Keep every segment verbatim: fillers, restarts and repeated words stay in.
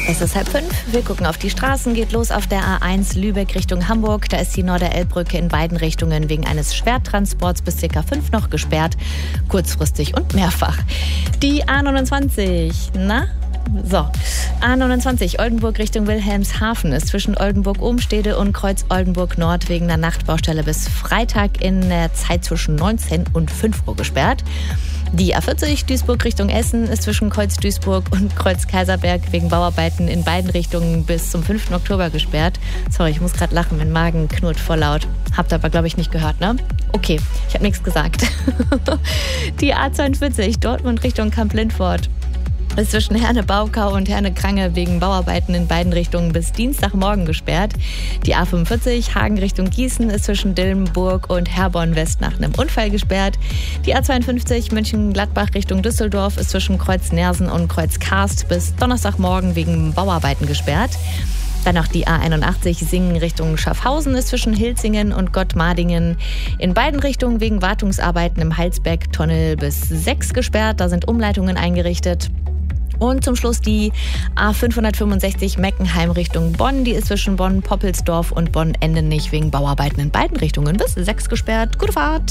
Es ist halb fünf. Wir gucken auf die Straßen. Geht los auf der A eins Lübeck Richtung Hamburg. Da ist die Norderelbbrücke in beiden Richtungen wegen eines Schwertransports bis ca. fünf noch gesperrt. Kurzfristig und mehrfach. Die A neunundzwanzig. Na? So, A neunundzwanzig Oldenburg Richtung Wilhelmshaven ist zwischen Oldenburg-Ohnstede und Kreuz Oldenburg-Nord wegen einer Nachtbaustelle bis Freitag in der Zeit zwischen neunzehn und fünf Uhr gesperrt. Die A vierzig Duisburg Richtung Essen ist zwischen Kreuz Duisburg und Kreuz Kaiserberg wegen Bauarbeiten in beiden Richtungen bis zum fünften Oktober gesperrt. Sorry, ich muss gerade lachen, mein Magen knurrt voll laut. Habt aber, glaube ich, nicht gehört, ne? Okay, ich habe nichts gesagt. Die A zweiundvierzig Dortmund Richtung Kamp-Lindfort ist zwischen Herne-Baukau und Herne-Krange wegen Bauarbeiten in beiden Richtungen bis Dienstagmorgen gesperrt. Die A fünfundvierzig Hagen Richtung Gießen ist zwischen Dillenburg und Herborn-West nach einem Unfall gesperrt. Die A zweiundfünfzig München-Gladbach Richtung Düsseldorf ist zwischen Kreuz Nersen und Kreuz Karst bis Donnerstagmorgen wegen Bauarbeiten gesperrt. Dann noch die A einundachtzig Singen Richtung Schaffhausen ist zwischen Hilzingen und Gottmardingen in beiden Richtungen wegen Wartungsarbeiten im Halsberg-Tunnel bis sechs gesperrt. Da sind Umleitungen eingerichtet. Und zum Schluss die A fünfhundertfünfundsechzig Meckenheim Richtung Bonn. Die ist zwischen Bonn-Poppelsdorf und Bonn-Endenich wegen Bauarbeiten in beiden Richtungen bis sechs gesperrt. Gute Fahrt!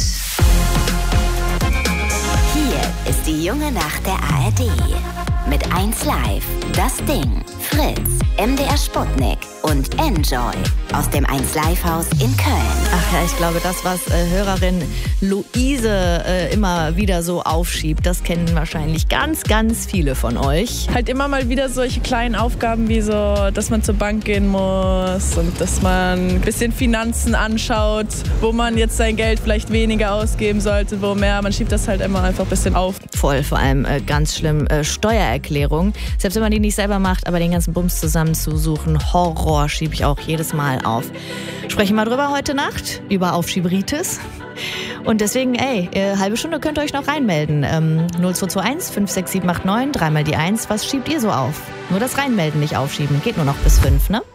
Hier ist die junge Nacht der A R D. Mit eins Live, Das Ding, Fritz, M D R Sputnik und Enjoy aus dem eins Live Haus in Köln. Ach ja, ich glaube, das, was äh, Hörerin Luise äh, immer wieder so aufschiebt, das kennen wahrscheinlich ganz, ganz viele von euch. Halt immer mal wieder solche kleinen Aufgaben wie so, dass man zur Bank gehen muss und dass man ein bisschen Finanzen anschaut, wo man jetzt sein Geld vielleicht weniger ausgeben sollte, wo mehr. Man schiebt das halt immer einfach ein bisschen auf. Voll, vor allem äh, ganz schlimm, äh, Steuererklärung. Selbst wenn man die nicht selber macht, aber den ganzen Bums zusammenzusuchen, Horror schiebe ich auch jedes Mal auf. Sprechen wir drüber heute Nacht, über Aufschieberitis. Und deswegen, ey, äh, halbe Stunde könnt ihr euch noch reinmelden. Ähm, null zwei zwei eins fünf sechs sieben acht neun, dreimal die eins. Was schiebt ihr so auf? Nur das Reinmelden nicht aufschieben. Geht nur noch bis fünf, ne?